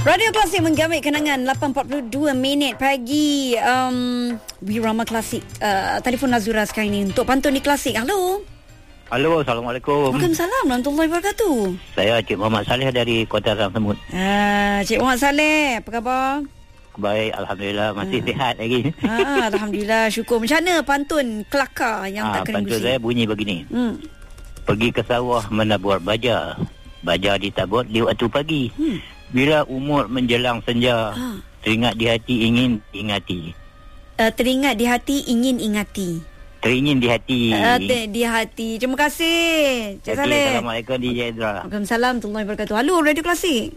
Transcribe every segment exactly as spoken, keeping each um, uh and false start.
Radio Klasik menggamit kenangan lapan empat puluh dua minit pagi. um, Wirama Klasik. uh, Telefon Azura sekarang ini untuk pantun di Klasik. Halo. Halo, Assalamualaikum. Waalaikumsalam warahmatullahi wabarakatuh. Saya Cik Muhammad Saleh dari Kota Rang Semut. Ah, Cik Muhammad Saleh, apa khabar? Baik, Alhamdulillah. Masih ah. sihat lagi. Ah, Alhamdulillah, syukur. Macam mana pantun kelakar yang ah, tak kena pantun gusi? saya bunyi begini. Hmm. Pergi ke sawah menabur baja. Baja ditabur di waktu pagi. Hmm. Bila umur menjelang senja, ha. teringat di hati ingin ingati. Uh, teringat di hati ingin ingati. Teringin di hati. Uh, te- di hati. Terima kasih, Cik okay, Saleh. Assalamualaikum D J Ezra. Waalaikumsalam warahmatullahi wabarakatuh. Halo, Radio Klasik.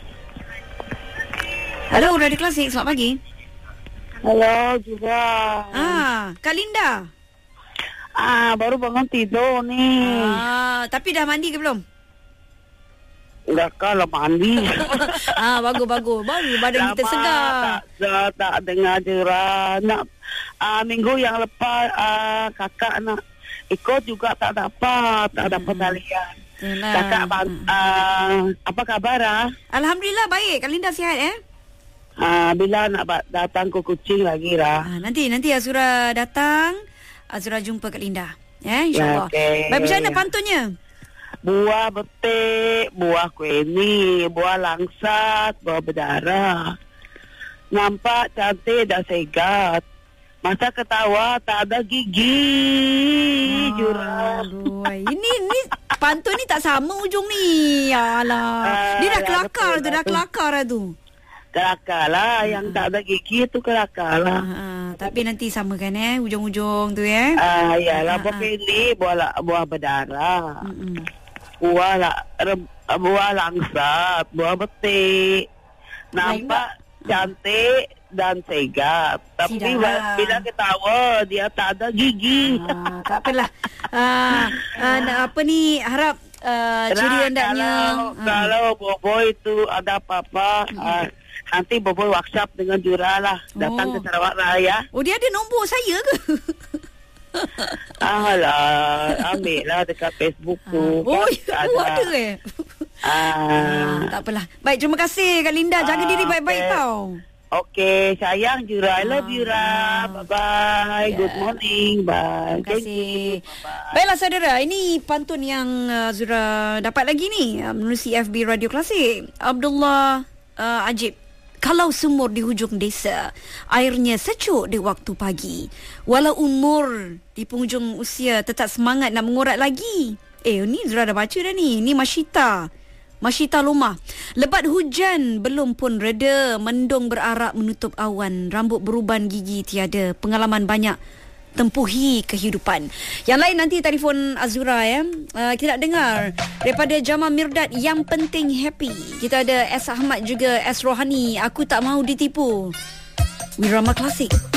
Halo, Radio Klasik. Selamat pagi. Halo juga. Ah, Kak Linda. Ah, baru bangun tidur nih. Ah, tapi dah mandi ke belum? Dah kalah mandi. Ah, bagus-bagus. Baru badan kita segar. Tak, tak, tak dengar Jura. Nak ah, minggu yang lepas ah, kakak nak ikut juga tak dapat, tak dapat talian. Itulah. Kakak ah, apa kabar ah? Alhamdulillah baik. Kak Linda sihat eh? Ah, bila nak datang ke Kuching lagi lah. Ah, nanti nanti Azura datang, Azura jumpa Kak Linda. Ya, insya-Allah. Ya, okay. Baik, macam mana pantunnya? Buah betik, buah kueni, buah langsat, buah berdarah. Nampak cantik dan segat. Masa ketawa tak ada gigi. Jura. Aduh, ini ni pantun ni tak sama ujung ni. Alah. Uh, Dia dah kelakar betul, tu, dah betul. kelakar dah tu. Kelakar lah. Yang tak ada gigi tu kelakar lah. Ah, ah, tapi nanti samakan eh ujung-ujung tu eh. Ah, yalah, Ah, buah ah. kueni, buah, la- buah berdarah. Mm-mm. Buah la, rem, buah langsat, buah betik. Nampak cantik dan segat. Tapi Tidaklah. bila ketawa dia tak ada gigi. Ah, tak apalah. Ah, ah, nak apa ni harap uh, ciri hendaknya. Kalau, kalau Bobo itu ada apa-apa, Hmm. ah, nanti Bobo WhatsApp dengan Jura lah. Datang Oh. ke Sarawak Raya. Oh, dia ada nombor saya ke? Ah lah, ambil lah dekat Facebook tu. Oh, Kan oh ada eh. Ah. Ah, tak apalah. Baik, terima kasih Kak Linda. Jaga Ah, diri baik-baik okay. tau. Okay, sayang Jura. I love you, Ra. Bye-bye. Yeah. Good morning. Bye. Terima kasih. Baiklah saudara, ini pantun yang uh, Zura dapat lagi ni uh, menerusi F B Radio Klasik. Abdullah uh, Ajib. Kalau sumur di hujung desa, airnya sejuk di waktu pagi. Walau umur di penghujung usia tetap semangat nak mengurat lagi. Eh, ni Zura dah baca dah ni. Ni Masyita. Masyita Lomah. Lebat hujan belum pun reda, mendung berarak menutup awan, rambut beruban gigi tiada, pengalaman banyak tempuhi kehidupan. Yang lain nanti telefon Azura ya. Uh, kita nak dengar daripada Jamal Mirdad, Yang Penting Happy. Kita ada S Ahmad juga, S Rohani, Aku Tak Mahu Ditipu. Wirama Klasik.